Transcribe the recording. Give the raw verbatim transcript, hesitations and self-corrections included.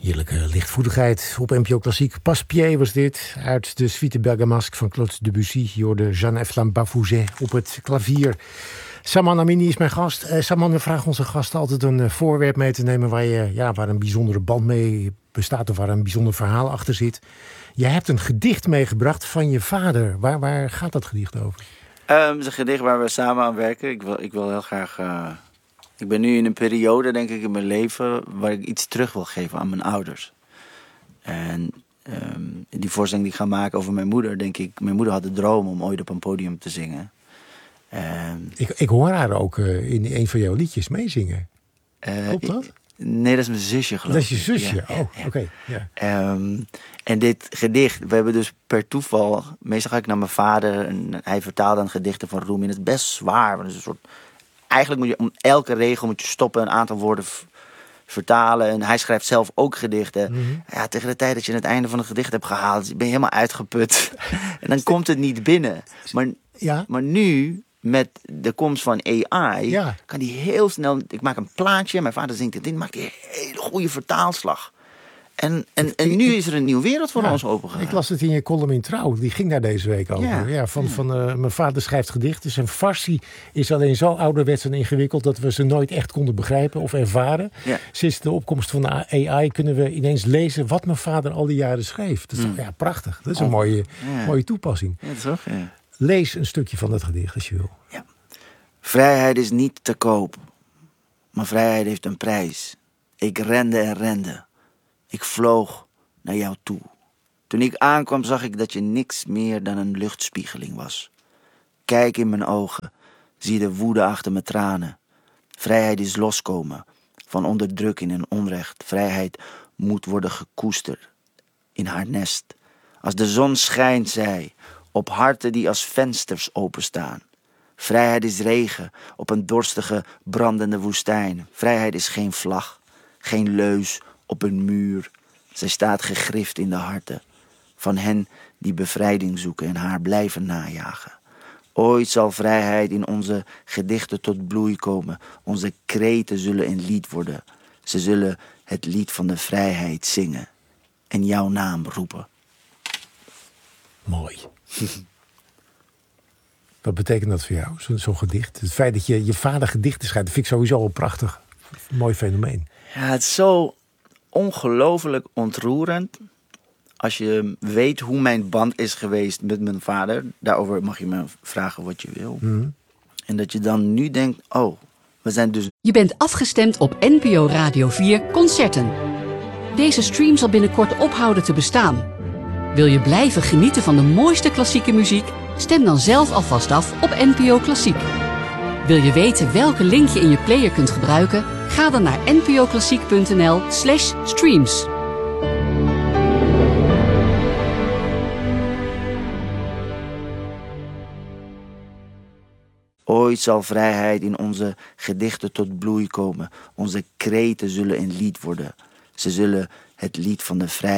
Heerlijke lichtvoetigheid op N P O Klassiek. Passepied was dit, uit de Suite Bergamasque van Claude Debussy. Je hoorde Jeanne-Eflaam Bavouzet op het klavier. Saman Amini is mijn gast. Uh, Saman, we vragen onze gasten altijd een uh, voorwerp mee te nemen... Waar, je, ja, waar een bijzondere band mee bestaat of waar een bijzonder verhaal achter zit. Jij hebt een gedicht meegebracht van je vader. Waar, waar gaat dat gedicht over? Um, het is een gedicht waar we samen aan werken. Ik wil, ik wil heel graag... Uh... Ik ben nu in een periode, denk ik, in mijn leven... waar ik iets terug wil geven aan mijn ouders. En um, die voorstelling die ik ga maken over mijn moeder... denk ik, mijn moeder had de droom om ooit op een podium te zingen. Um, ik, ik hoor haar ook uh, in een van jouw liedjes meezingen. Uh, Klopt dat? Ik, nee, dat is mijn zusje, geloof ik. Dat is je zusje? Ja, oh, ja, oké. Okay, ja. um, en dit gedicht, we hebben dus per toeval... Meestal ga ik naar mijn vader en hij vertaalt dan gedichten van Rumi. En het is best zwaar, want het is een soort... Eigenlijk moet je om elke regel moet je stoppen, een aantal woorden v- vertalen. En hij schrijft zelf ook gedichten. Mm-hmm. Ja, tegen de tijd dat je het einde van een gedicht hebt gehaald, ben je helemaal uitgeput. En dan komt het niet binnen. Maar, ja. maar nu, met de komst van A I, ja. kan hij heel snel... Ik maak een plaatje, mijn vader zingt het in, maakt hij een hele goede vertaalslag. En, en, en nu is er een nieuwe wereld voor ja, ons opengegaan. Ik las het in je column in Trouw. Die ging daar deze week over. Ja, ja, van, ja. van, uh, mijn vader schrijft gedichten. Zijn Farsi is alleen zo ouderwets en ingewikkeld... dat we ze nooit echt konden begrijpen of ervaren. Ja. Sinds de opkomst van de A I kunnen we ineens lezen... wat mijn vader al die jaren schreef. Dat is mm. toch, ja, prachtig. Dat is een oh. mooie, ja. mooie toepassing. Ja, toch, ja. Lees een stukje van dat gedicht als je wil. Ja. Vrijheid is niet te koop. Maar vrijheid heeft een prijs. Ik rende en rende. Ik vloog naar jou toe. Toen ik aankwam zag ik dat je niks meer dan een luchtspiegeling was. Kijk in mijn ogen, zie de woede achter mijn tranen. Vrijheid is loskomen van onderdrukking en onrecht. Vrijheid moet worden gekoesterd in haar nest. Als de zon schijnt zij op harten die als vensters openstaan. Vrijheid is regen op een dorstige, brandende woestijn. Vrijheid is geen vlag, geen leus op een muur. Zij staat gegrift in de harten van hen die bevrijding zoeken en haar blijven najagen. Ooit zal vrijheid in onze gedichten tot bloei komen. Onze kreten zullen een lied worden. Ze zullen het lied van de vrijheid zingen en jouw naam roepen. Mooi. Wat betekent dat voor jou, zo, zo'n gedicht? Het feit dat je je vader gedichten schrijft, dat vind ik sowieso een prachtig, mooi fenomeen. Ja, het is zo ongelooflijk ontroerend als je weet hoe mijn band is geweest met mijn vader. Daarover mag je me vragen wat je wil. Mm. En dat je dan nu denkt, oh, we zijn dus... Je bent afgestemd op N P O Radio vier Concerten. Deze stream zal binnenkort ophouden te bestaan. Wil je blijven genieten van de mooiste klassieke muziek? Stem dan zelf alvast af op N P O Klassiek. Wil je weten welke link je in je player kunt gebruiken? Ga dan naar npoklassiek.nl slash streams. Ooit zal vrijheid in onze gedichten tot bloei komen. Onze kreten zullen een lied worden. Ze zullen het lied van de vrijheid